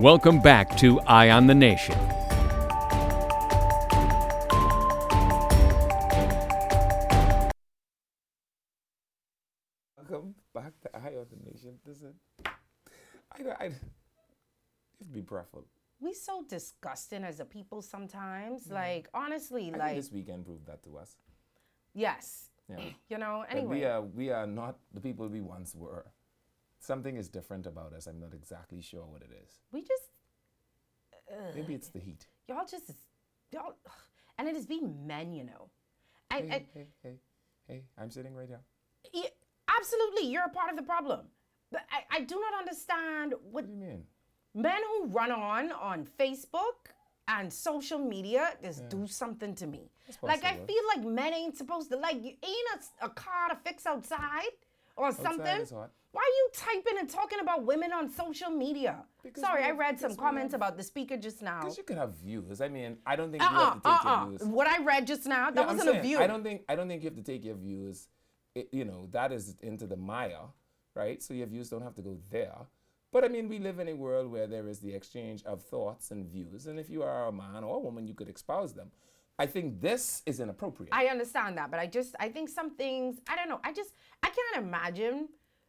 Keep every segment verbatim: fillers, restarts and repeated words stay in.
Welcome back to Eye on the Nation. Welcome back to Eye on the Nation. Listen, I, I, just be prayerful. We so disgusting as a people sometimes. Mm. Like, honestly, I like... think this weekend proved that to us. Yes. Yeah. You know, anyway. But we are, we are not the people we once were. Something is different about us. I'm not exactly sure what it is. We just... Uh, Maybe it's the heat. Y'all just... y'all, and it is being men, you know. I, hey, I, hey, hey, hey, I'm sitting right here. Yeah, absolutely, you're a part of the problem. But I, I do not understand what... What do you mean? Men who run on on Facebook and social media just yeah. do something to me. Like, I feel like men ain't supposed to, like, you ain't a, a car to fix outside or outside something. Is hot. Why are you typing and talking about women on social media? Because Sorry, have, I read some comments have, about the speaker just now. Because you could have views. I mean, I don't think uh-uh, you have to take uh-uh. your views. What I read just now, that yeah, wasn't saying, a view. I don't think I don't think you have to take your views. It, you know, that is into the Maya, right? So your views don't have to go there. But I mean, we live in a world where there is the exchange of thoughts and views. And if you are a man or a woman, you could espouse them. I think this is inappropriate. I understand that, but I just, I think some things, I don't know. I just, I can't imagine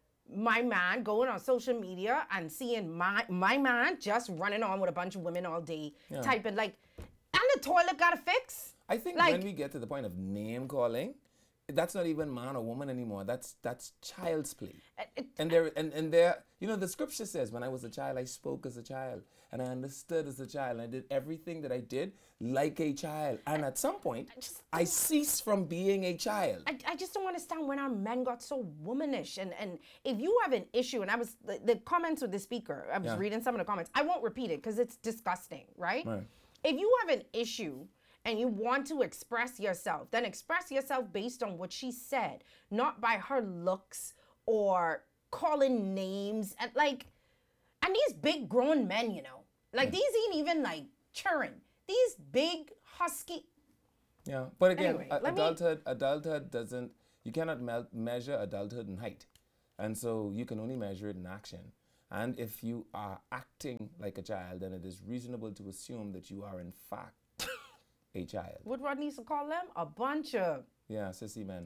my man going on social media and seeing my my man just running on with a bunch of women all day, yeah. typing like, and the toilet got to fix. I think like, when we get to the point of name calling, that's not even man or woman anymore. That's that's child's play. It, and there and, and there, you know, the scripture says, when I was a child, I spoke as a child, and I understood as a child, and I did everything that I did like a child. And at some point, I, just, I ceased from being a child. I, I just don't understand when our men got so womanish. And, and if you have an issue, and I was, the, the comments with the speaker, I was yeah. reading some of the comments. I won't repeat it because it's disgusting, right? right? If you have an issue and you want to express yourself, then express yourself based on what she said, not by her looks or calling names. And like, and these big grown men, you know, like yeah. these ain't even like churring. These big husky. Yeah, but again, anyway, a- adulthood, me... adulthood doesn't, you cannot me- measure adulthood in height. And so you can only measure it in action. And if you are acting like a child, then it is reasonable to assume that you are in fact a child. What Rod needs to call them? A bunch of... Yeah, sissy men.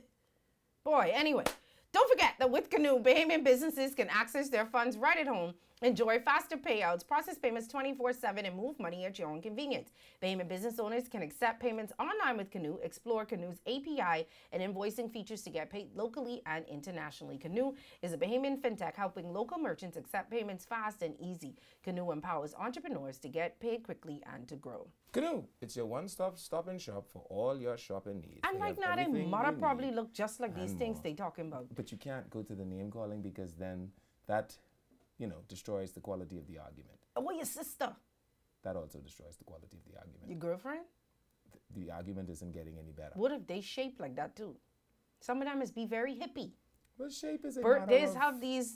Boy, anyway. Don't forget that with Canoe, Bahamian businesses can access their funds right at home, enjoy faster payouts, process payments twenty-four seven, and move money at your own convenience. Bahamian business owners can accept payments online with Canoe, explore Canoe's A P I and invoicing features to get paid locally and internationally. Canoe is a Bahamian fintech helping local merchants accept payments fast and easy. Canoe empowers entrepreneurs to get paid quickly and to grow. Canoe, it's your one-stop stop and shop for all your shopping needs. And like now, their mother probably look just like these things more. they talking about. But you can't go to the name calling because then that, you know, destroys the quality of the argument. What your sister? That also destroys the quality of the argument. Your girlfriend? The, the argument isn't getting any better. What if they shape like that too? Some of them must be very hippie. Well, shape is a Birthdays of... have these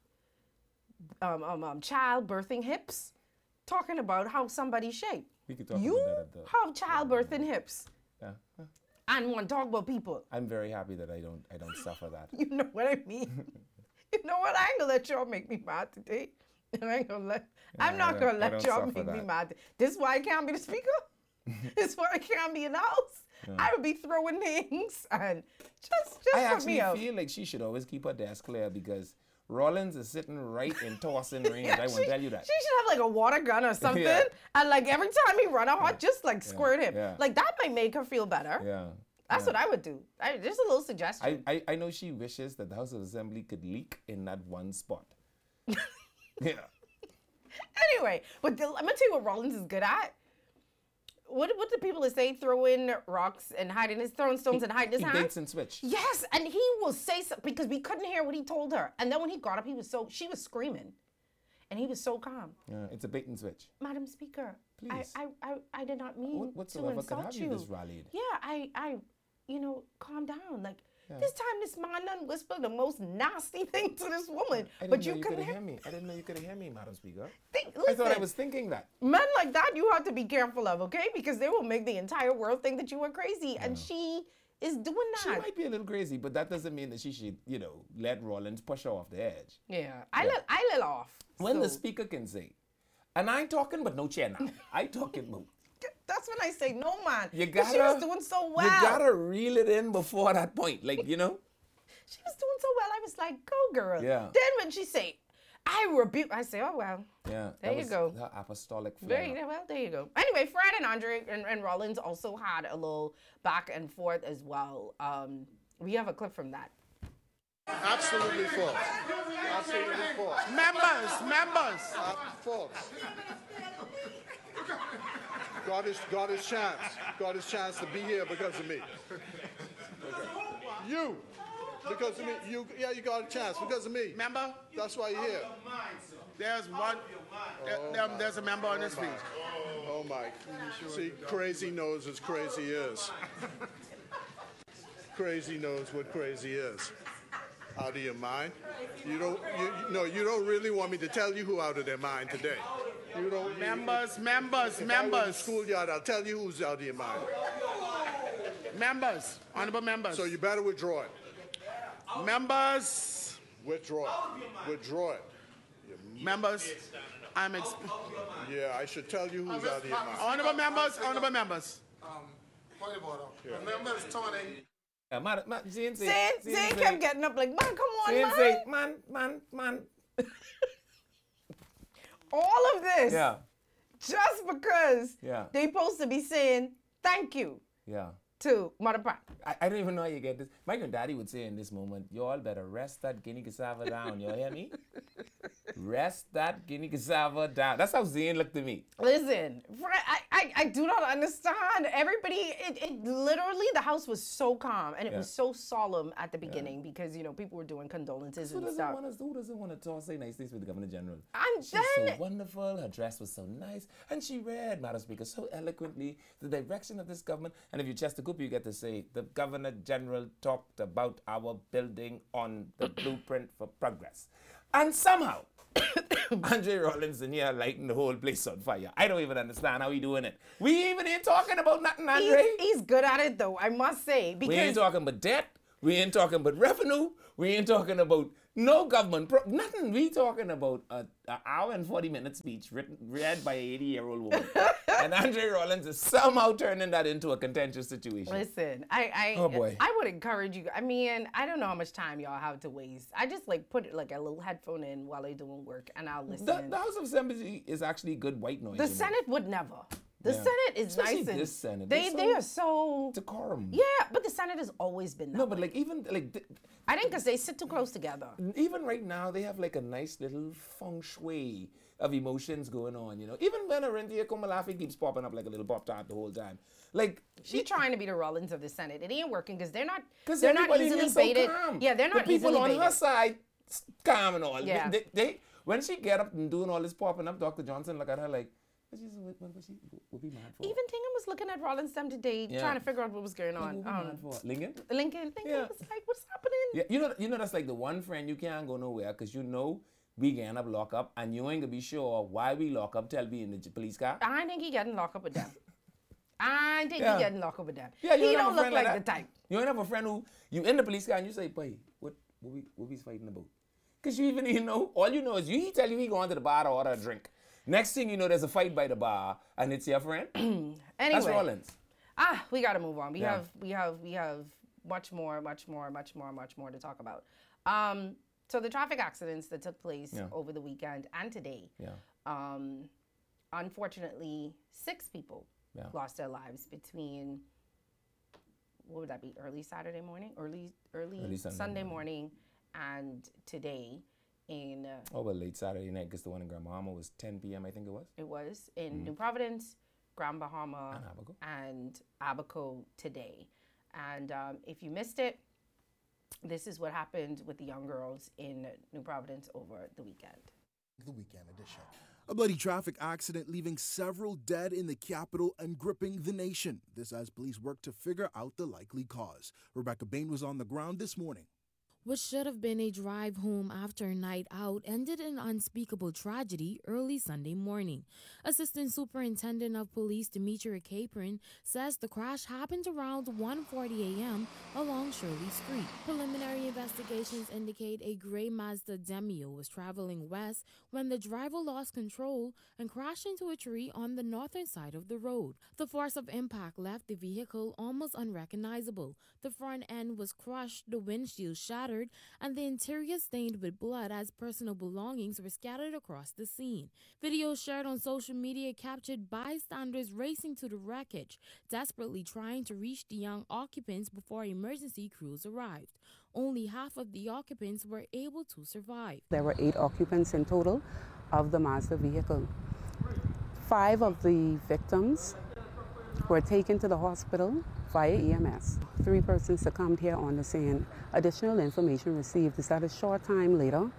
um, um, um, child-birthing hips talking about how somebody's shaped. We could talk you about that at the, have childbirthing yeah. hips. Yeah. Huh. And want to talk about people. I'm very happy that I don't I don't suffer that. You know what I mean? You know what? I ain't gonna let y'all make me mad today. And I ain't gonna let yeah, I'm not gonna let y'all make that. me mad. This is why I can't be the speaker. This is why I can't be in the house. Yeah. I would be throwing things and just just I put actually me out. feel like she should always keep her desk clear because Rollins is sitting right in tossing range. yeah, I won't she, tell you that. She should have like a water gun or something. yeah. And like every time he run out, yeah. just like squirt him. Yeah. Like that might make her feel better. Yeah. That's yeah. what I would do. I, just a little suggestion. I, I, I know she wishes that the House of Assembly could leak in that one spot. yeah. Anyway, but the, I'm going to tell you what Rollins is good at. What what do people say? Throwing rocks and hiding his, throwing stones he, and hiding his he hand? He baits and switch. Yes, and he will say something because we couldn't hear what he told her. And then when he got up, he was so, she was screaming. And he was so calm. Yeah, it's a bait and switch. Madam Speaker, please. I, I, I, I did not mean what, whatsoever to insult could have you. you this rallied. Yeah, I, I, you know, calm down. Like, yeah. this time this man done whispered the most nasty thing to this woman. I didn't but know you, you couldn't hear hear me. I didn't know you could hear me, Madam Speaker. Think, I thought I was thinking that. Men like that you have to be careful of, okay? Because they will make the entire world think that you are crazy. Yeah. And she is doing that. She might be a little crazy, but that doesn't mean that she should, you know, let Rollins push her off the edge. Yeah, I yeah. let I let off. When so. the speaker can say, And I ain't talking but no chair now. I talking about. That's when I say, no, man. You gotta, she was doing so well. You gotta reel it in before that point. Like, you know? She was doing so well. I was like, go, girl. Yeah. Then when she say, I rebuke, I say, oh, well. Yeah. There you go. Her apostolic There flair. you, well, there you go. Anyway, Fred and Andre and, and Rollins also had a little back and forth as well. Um, we have a clip from that. Absolutely false. Absolutely false. Members, members. Uh, false. God is God is chance. God is chance to be here because of me. Okay. You, because of me. You, yeah, you got a chance because of me. Member, That's why you're here. there's one. There, there- there's a member on this speech. Oh my. See, crazy knows what crazy is. Crazy knows what crazy is. Out of your mind? You don't. You, you- no, you don't really want me to tell you who out of their mind today. You don't. Members, members, If I was in members, schoolyard, I'll tell you who's out of your mind. members, honorable members. So you better withdraw it. Members, Withdraw it. Withdraw it. members. I'm ex- Yeah, I should tell you who's out of your mind. honorable members, honorable members. Um, point of order. Remember, it's Tony. Yeah, man, man, Zane say, Zane, Zane kept getting up like, man, come on, Zane man. say, man, man, man. All of this Yeah, just because Yeah. they supposed to be saying thank you yeah. to Mother Pat. I, I don't even know how you get this. My granddaddy would say in this moment, you all better rest that guinea cassava down. You hear me? Rest that guinea cassava down. That's how Zane looked to me. Listen, Fred, I, I, I do not understand. Everybody, it, it literally, the house was so calm and it Yeah. was so solemn at the beginning because, you know, people were doing condolences Who and doesn't stuff. want to? Who doesn't want to talk, say nice things with the Governor General? And She's so then- wonderful. Her dress was so nice, and she read, Madam Speaker, so eloquently the direction of this government. And if you chest the coop, you get to say the Governor General talked about our building on the blueprint for progress, and somehow. Andre Rollins in here lighting the whole place on fire. I don't even understand how he doing it. We even ain't talking about nothing, Andre. He's, he's good at it, though, I must say. Because We ain't talking about debt. We ain't talking about revenue. We ain't talking about no government. Pro- nothing. We talking about a, a hour and forty minute speech written read by an eighty year old woman. And Andre Rollins is somehow turning that into a contentious situation. Listen, I I, Oh, boy. I would encourage you. I mean, I don't know how much time y'all have to waste. I just like put like a little headphone in while they doing work, and I'll listen. The, the House of Assembly is actually good white noise. The you know. Senate would never. The Yeah. Senate is Especially nice and this Senate. they They're they so are so decorum. yeah, but the Senate has always been that. No, but like even like th- I think because they sit too close together. even right now they have like a nice little feng shui of emotions going on, you know. Even when Arinthia Komalafi keeps popping up like a little pop tart the whole time. Like She trying to be the Rollins of the Senate. It ain't working because they're not because they're not everybody easily is so baited. calm. Yeah, they're not the people easily on baited. her side s- calm and all. Yeah. They, they when she get up and doing all this popping up, Doctor Johnson look at her like, what, she's, what, what, what she would be mad for? Even Tingham was looking at Rollins them today, Yeah. trying to figure out what was going Like, on. what be Um, mad for? Lincoln? Lincoln, Lincoln Yeah. was like, "What's happening?" Yeah, you know, you know that's like the one friend you can't go nowhere because you know we getting up lock up and you ain't gonna be sure why we lock up till we in the j- police car. I think he getting locked up with them. I think Yeah. he getting locked up with them. Yeah, you he ain't have don't a look friend like like the that. type. You ain't have a friend who you in the police car and you say, boy, what what we what we fighting about? Because you even you know, all you know is you he tell you he going to the bar to order a drink. Next thing you know, there's a fight by the bar and it's your friend. That's Anyway, Rollins. ah, we gotta move on. We Yeah. have, we have, we have much more, much more, much more, much more to talk about. Um, so the traffic accidents that took place Yeah. over the weekend and today. Yeah. Um, unfortunately, six people Yeah. lost their lives between what would that be? Early Saturday morning, early, early, Early Sunday Sunday morning. morning, and today in uh, Oh, well, late Saturday night because the one in Grand Bahama was ten p m I think it was. it was in New Providence, Grand Bahama, And Abaco. and Abaco today. And um, if you missed it, this is what happened with the young girls in New Providence over the weekend. The weekend edition. A bloody traffic accident leaving several dead in the capital and gripping the nation. This as police work to figure out the likely cause. Rebecca Bain was on the ground this morning. What should have been a drive home after a night out ended in unspeakable tragedy early Sunday morning. Assistant Superintendent of Police Demetria Capron says the crash happened around one forty a.m. along Shirley Street. Preliminary investigations indicate a gray Mazda Demio was traveling west when the driver lost control and crashed into a tree on the northern side of the road. The force of impact left the vehicle almost unrecognizable. The front end was crushed, the windshield shattered, and the interior stained with blood as personal belongings were scattered across the scene. Videos shared on social media captured bystanders racing to the wreckage, desperately trying to reach the young occupants before emergency crews arrived. Only half of the occupants were able to survive. There were eight occupants in total of the Mazda vehicle. Five of the victims were taken to the hospital via E M S. Three persons succumbed here on the scene. Additional information received is that a short time later,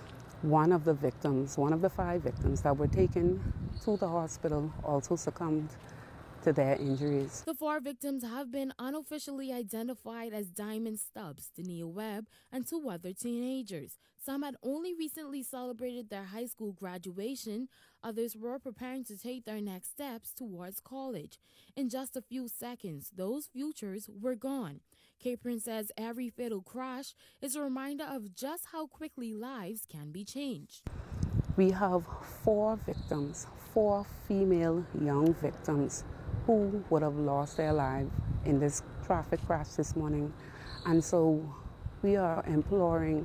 one of the victims, one of the five victims that were taken to the hospital also succumbed to their injuries. The four victims have been unofficially identified as Diamond Stubbs, Dania Webb, and two other teenagers. Some had only recently celebrated their high school graduation. Others were preparing to take their next steps towards college. In just a few seconds, those futures were gone. Capron says every fatal crash is a reminder of just how quickly lives can be changed. We have four victims, four female young victims who would have lost their lives in this traffic crash this morning. And so we are imploring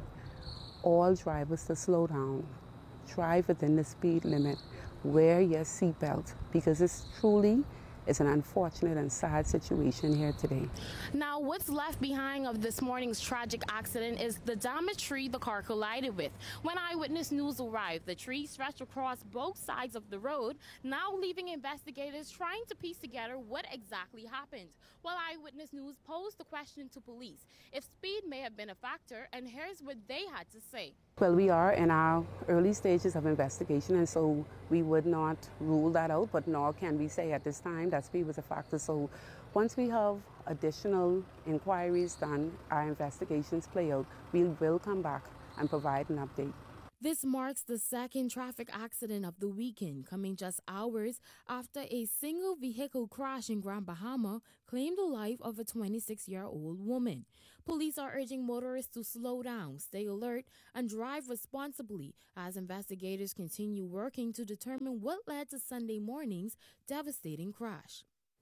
all drivers to slow down, drive within the speed limit, wear your seatbelt, because it's truly It's an unfortunate and sad situation here today. Now, what's left behind of this morning's tragic accident is the damaged tree the car collided with. When Eyewitness News arrived, the tree stretched across both sides of the road, now leaving investigators trying to piece together what exactly happened. While Eyewitness News posed the question to police if speed may have been a factor, and here's what they had to say. Well, we are in our early stages of investigation, and so we would not rule that out, but nor can we say at this time that speed was a factor. So once we have additional inquiries done, our investigations play out, we will come back and provide an update. This marks the second traffic accident of the weekend, coming just hours after a single vehicle crash in Grand Bahama claimed the life of a twenty-six-year-old woman. Police are urging motorists to slow down, stay alert, and drive responsibly as investigators continue working to determine what led to Sunday morning's devastating crash.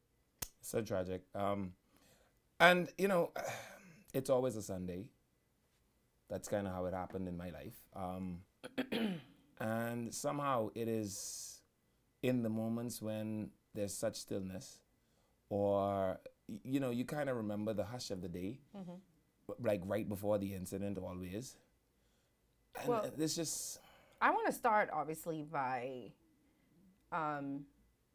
So tragic. Um, and, you know, it's always a Sunday. That's kind of how it happened in my life. Um, and somehow it is in the moments when there's such stillness, or, you know, you kind of remember the hush of the day, mm-hmm. like right before the incident always. And well, it's just... I want to start, obviously, by um,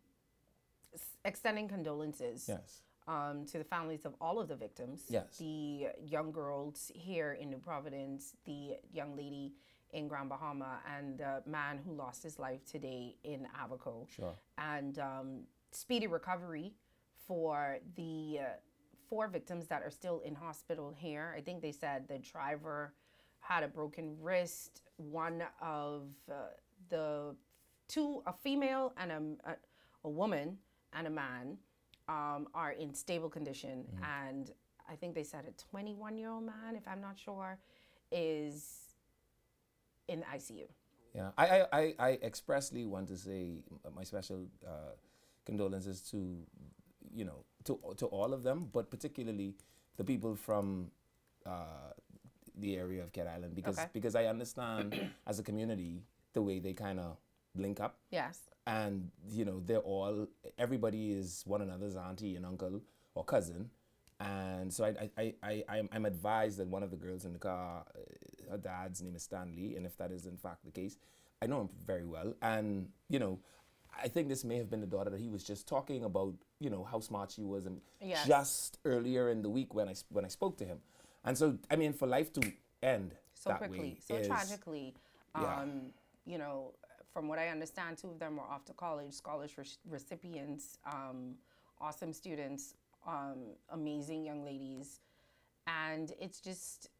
extending condolences. Yes. Um, to the families of all of the victims. Yes. The young girls here in New Providence, the young lady in Grand Bahama, and the man who lost his life today in Abaco. Sure. And um, speedy recovery for the uh, four victims that are still in hospital here. I think they said the driver had a broken wrist. One of uh, the two, a female and a, a, a woman and a man, Um, are in stable condition, mm-hmm. and I think they said a twenty-one-year-old man, if I'm not sure, is in the I C U. Yeah, I I, I expressly want to say my special uh, condolences to, you know, to to all of them, but particularly the people from uh, the area of Cat Island, because okay. because I understand as a community the way they kind of link up. Yes. And, you know, they're all, everybody is one another's auntie and uncle or cousin. And so I, I, I, I'm, I'm advised that one of the girls in the car, uh, her dad's name is Stanley. And if that is in fact the case, I know him very well. And, you know, I think this may have been the daughter that he was just talking about, you know, how smart she was. And yes. just earlier in the week when I, when I spoke to him. And so, I mean, for life to end so that quickly, way so is, tragically, um, yeah. you know, from what I understand, two of them were off to college, scholarship recipients, um, awesome students, um, amazing young ladies. And it's just,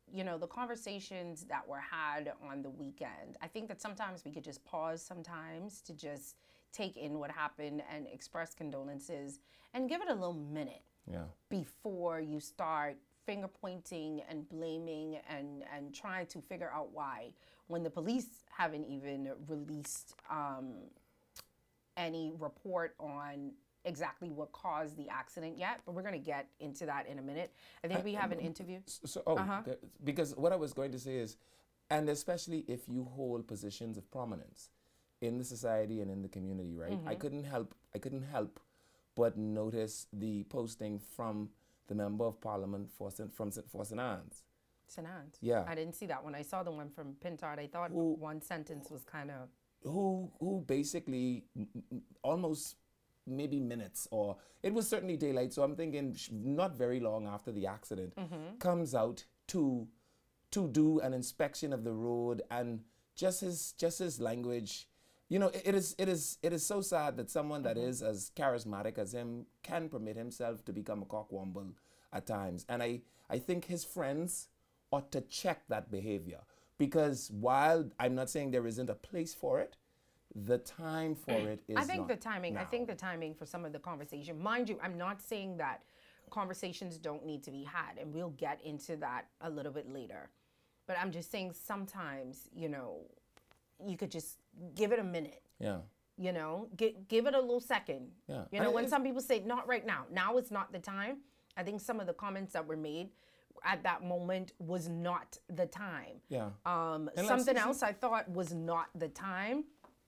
you know, the conversations that were had on the weekend, I think that sometimes we could just pause sometimes to just take in what happened and express condolences and give it a little minute yeah. before you start finger pointing and blaming and, and trying to figure out why, when the police haven't even released um, any report on exactly what caused the accident yet. But we're going to get into that in a minute. I think we have an interview. So, oh, uh-huh. the, because what I was going to say is, and especially if you hold positions of prominence in the society and in the community, right? Mm-hmm. I couldn't help, I couldn't help but notice the posting from the Member of Parliament for Saint, from Saint for Saint Anne's. Saint Anne's? Yeah. I didn't see that one. I saw the one from Pintard. I thought who, one sentence was kind of... Who, who basically m- m- almost maybe minutes, or it was certainly daylight, so I'm thinking sh- not very long after the accident, mm-hmm. comes out to to do an inspection of the road, and just his just his language, you know, it, it is it is it is so sad that someone that mm-hmm. is as charismatic as him can permit himself to become a cockwomble at times. And I, I think his friends ought to check that behavior, because while I'm not saying there isn't a place for it, the time for it is I think not the timing, now. I think the timing for some of the conversation, mind you, I'm not saying that conversations don't need to be had, and we'll get into that a little bit later. But I'm just saying sometimes, you know, you could just give it a minute. Yeah. You know, gi- give it a little second. Yeah. You know, and when some people say, not right now, now is not the time. I think some of the comments that were made at that moment was not the time. Yeah. Um, something else I thought was not the time.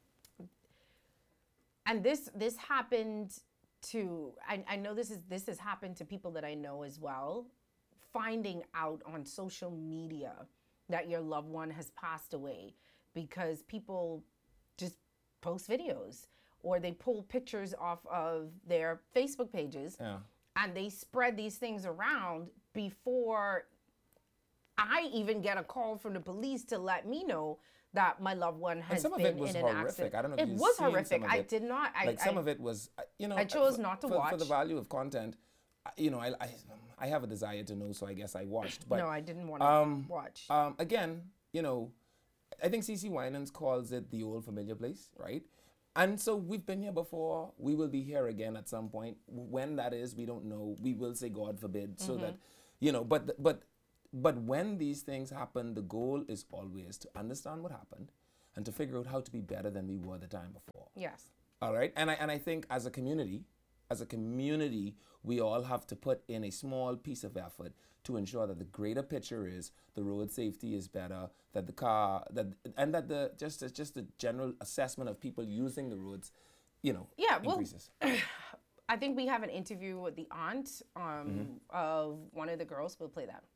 And this this happened to, I, I know this is this has happened to people that I know as well, finding out on social media that your loved one has passed away because people just post videos or they pull pictures off of their Facebook pages yeah. and they spread these things around before I even get a call from the police to let me know that my loved one has and some been of it was in an horrific. accident. I don't know if it you've was seen horrific. some of I it. did not. I, like some I, of it was, you know. I chose for, not to for, watch. For the value of content, you know, I, I, I have a desire to know, so I guess I watched. But no, I didn't want to um, watch. Um, again, you know, I think CeCe Winans calls it the old familiar place, right? And so we've been here before. We will be here again at some point. When that is, we don't know. We will say God forbid, so mm-hmm. that, you know, but but but when these things happen, the goal is always to understand what happened and to figure out how to be better than we were the time before. Yes. All right. And I and I think as a community, as a community, we all have to put in a small piece of effort to ensure that the greater picture is the road safety is better, that the car, that and that the just just the general assessment of people using the roads, you know, yeah, increases. Well, I think we have an interview with the aunt um, mm-hmm. of one of the girls. We'll play that.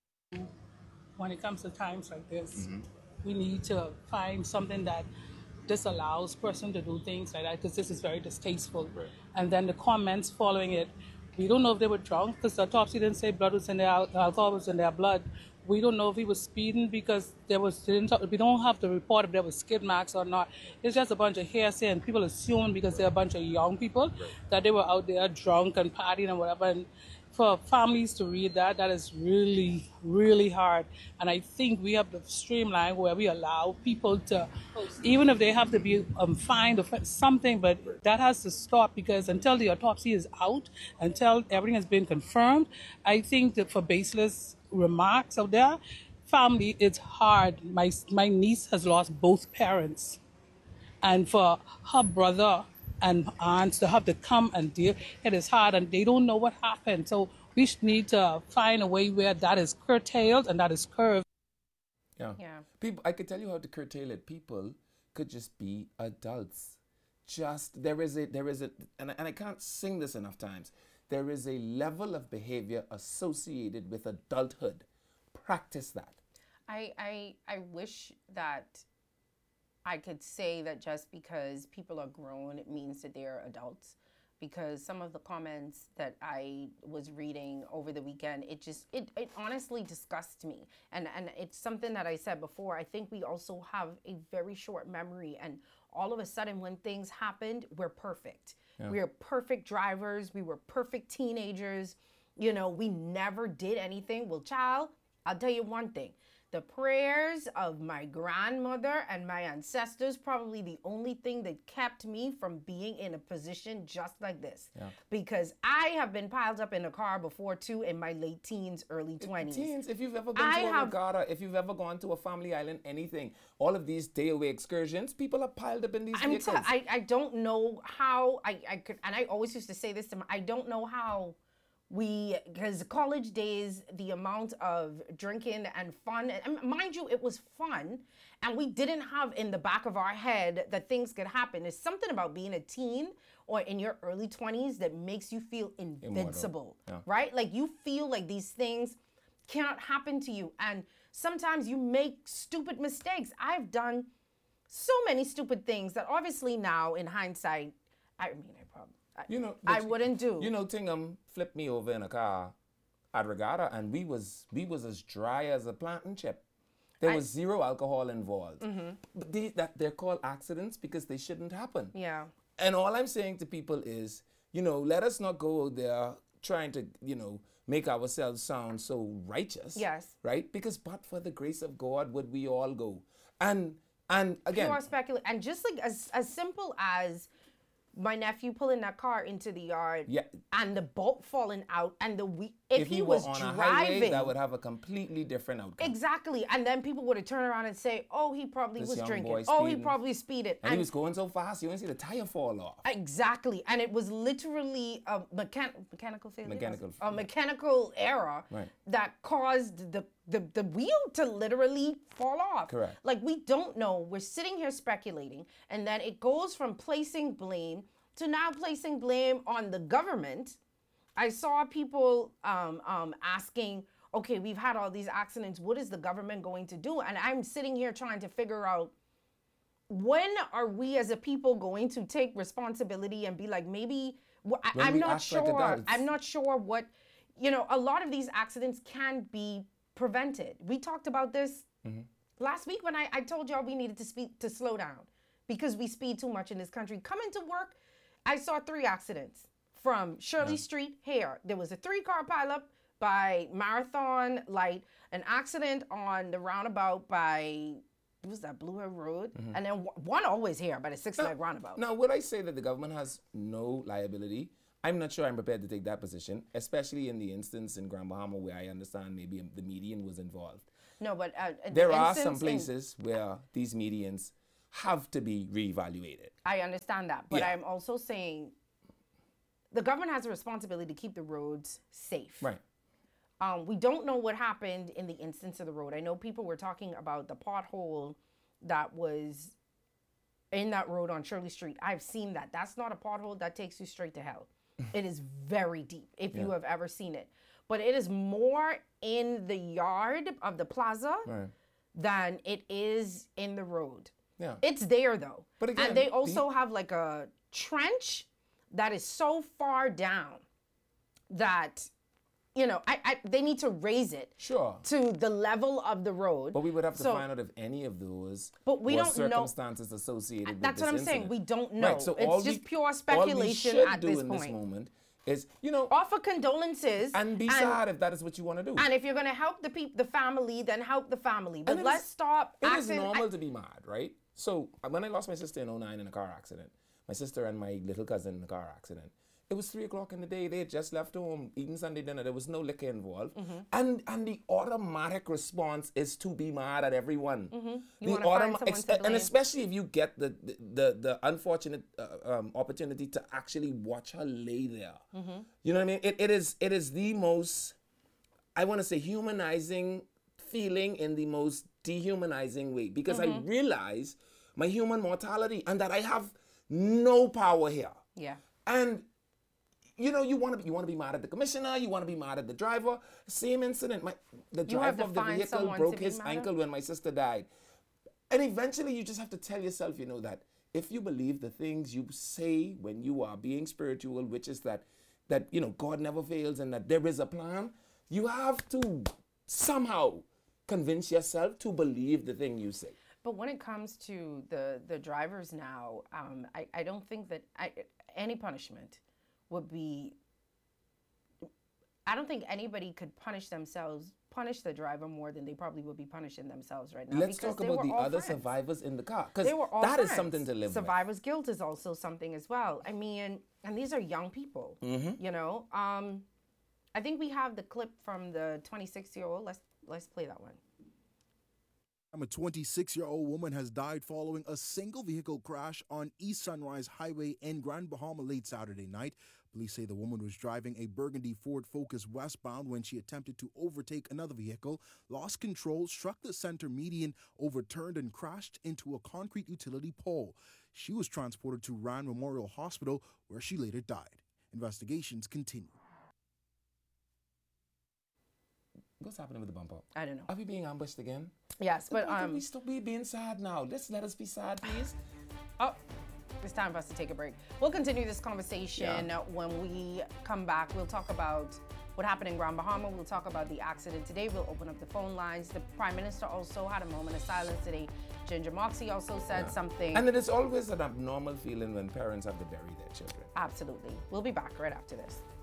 When it comes to times like this, mm-hmm. we need to find something that disallows person to do things like that, because this is very distasteful. Right. And then the comments following it, we don't know if they were drunk, because the autopsy didn't say blood was in their alcohol was in their blood. We don't know if he was speeding because there was didn't talk, we don't have the report if there was skid marks or not. It's just a bunch of hearsay, and people assume because they're a bunch of young people right. that they were out there drunk and partying and whatever. And for families to read that, that is really, really hard. And I think we have to streamline where we allow people to, even if they have to be um, fined or something, but that has to stop, because until the autopsy is out, until everything has been confirmed, I think that for baseless remarks out there, family, it's hard. My, my niece has lost both parents. And for her brother and aunts to have to come and deal, it is hard, and they don't know what happened. So we need to find a way where that is curtailed and that is curved. Yeah. Yeah. People, I could tell you how to curtail it. People could just be adults. Just, there is a, there is a, and, and I can't sing this enough times, there is a level of behavior associated with adulthood. Practice that. I, I, I wish that I could say that just because people are grown, it means that they're adults. Because some of the comments that I was reading over the weekend, it just, it, it honestly disgusts me. And, and it's something that I said before. I think we also have a very short memory. And all of a sudden, when things happened, we're perfect. Yeah. We're perfect drivers. We were perfect teenagers. You know, we never did anything. Well, child, I'll tell you one thing. The prayers of my grandmother and my ancestors probably the only thing that kept me from being in a position just like this. Yeah. Because I have been piled up in a car before too in my late teens, early twenties. Teens, if you've ever gone I to a have, regatta, if you've ever gone to a family island, anything, all of these day away excursions, people are piled up in these I'm vehicles. T- I, I don't know how I, I could, and I always used to say this to my, I don't know how we, because college days, the amount of drinking and fun, and mind you, it was fun, and we didn't have in the back of our head that things could happen. There's something about being a teen or in your early twenties that makes you feel invincible, yeah. right? Like you feel like these things cannot happen to you, and sometimes you make stupid mistakes. I've done so many stupid things that obviously now, in hindsight, I mean, I probably, You know, I wouldn't do. You know, Tingham flipped me over in a car at regatta, and we was we was as dry as a plantain chip. There I, was zero alcohol involved. Mm-hmm. But these, that they're called accidents because they shouldn't happen. Yeah. And all I'm saying to people is, you know, let us not go out there trying to, you know, make ourselves sound so righteous. Yes. Right? Because but for the grace of God would we all go. And and again, pure speculation. And just like as as simple as my nephew pulling that car into the yard, yeah. and the bolt falling out, and the we if, if he, he was on driving, a highway, that would have a completely different outcome. Exactly, and then people would have turned around and say, "Oh, he probably This was young drinking. boy Oh, he speeding. probably speeded." And, and he was going so fast, you didn't see the tire fall off. Exactly, and it was literally a mechan- mechanical failure, mechanical, a mechanical error right. that caused the, the the wheel to literally fall off. Correct. Like we don't know. We're sitting here speculating, and then it goes from placing blame to now placing blame on the government. I saw people um, um, asking, okay, we've had all these accidents. What is the government going to do? And I'm sitting here trying to figure out, when are we as a people going to take responsibility and be like, maybe, well, I, I'm not sure. Like I'm not sure what, you know, a lot of these accidents can be prevented. We talked about this mm-hmm. last week when I, I told y'all we needed to speed, to slow down because we speed too much in this country. Coming to work, I saw three accidents from Shirley yeah. Street here. There was a three-car pileup by Marathon Light, an accident on the roundabout by, what was that, Blue Hill Road? Mm-hmm. And then w- one always here by the six-leg roundabout. Now, would I say that the government has no liability? I'm not sure I'm prepared to take that position, especially in the instance in Grand Bahama where I understand maybe the median was involved. No, but uh, there are some places in- where these medians have to be reevaluated. I understand that, but yeah. I'm also saying the government has a responsibility to keep the roads safe. Right. Um, we don't know what happened in the instance of the road. I know people were talking about the pothole that was in that road on Shirley Street. I've seen that. That's not a pothole that takes you straight to hell. It is very deep if yeah. you have ever seen it. But it is more in the yard of the plaza right. than it is in the road. Yeah. It's there though. But again, and they also the... have like a trench that is so far down that, you know, I, I they need to raise it sure. to the level of the road. But we would have to so, find out if any of those but we don't circumstances know. associated with That's this what I'm incident. saying. We don't know. Right, so it's just we, pure speculation all we at do this in point. This moment is, you know, offer condolences and be and, sad if that is what you want to do. And if you're going to help the people, the family, then help the family. But let's is, stop. It acting, is normal I, to be mad, right? So when I lost my sister in oh nine in a car accident, my sister and my little cousin in a car accident, it was three o'clock in the day. They had just left home eating Sunday dinner. There was no liquor involved. Mm-hmm. And and the automatic response is to be mad at everyone. Mm-hmm. You the want automa- to find ex- someone to blame. And especially if you get the the, the, the unfortunate uh, um, opportunity to actually watch her lay there. Mm-hmm. You know what I mean? It, it is it is the most, I want to say, humanizing feeling in the most dehumanizing way. Because mm-hmm. I realize my human mortality and that I have no power here. Yeah. And you know, you want to you want to be mad at the commissioner, you want to be mad at the driver. Same incident. My the you driver of the vehicle broke his ankle when my sister died. And eventually you just have to tell yourself, you know, that if you believe the things you say when you are being spiritual, which is that that, you know, God never fails and that there is a plan, you have to somehow convince yourself to believe the thing you say. But when it comes to the, the drivers now, um, I, I don't think that I, any punishment would be I don't think anybody could punish themselves, punish the driver more than they probably would be punishing themselves right now. Let's talk about the other friends. survivors in the car, because that friends. is something to live Survivor's with. guilt is also something as well. I mean, and these are young people, mm-hmm. you know. Um, I think we have the clip from the twenty-six-year-old. Let's let's play that one. A twenty-six-year-old woman has died following a single vehicle crash on East Sunrise Highway in Grand Bahama late Saturday night. Police say the woman was driving a burgundy Ford Focus westbound when she attempted to overtake another vehicle, lost control, struck the center median, overturned, and crashed into a concrete utility pole. She was transported to Rand Memorial Hospital, where she later died. Investigations continue. What's happening with the bumper? I don't know. Are we being ambushed again? Yes, but um, we stop be being sad now. Let's let us be sad, please. Oh, it's time for us to take a break. We'll continue this conversation yeah. when we come back. We'll talk about what happened in Grand Bahama. We'll talk about the accident today. We'll open up the phone lines. The Prime Minister also had a moment of silence today. Ginger Moxie also said yeah. something. And it is always an abnormal feeling when parents have to bury their children. Absolutely. We'll be back right after this.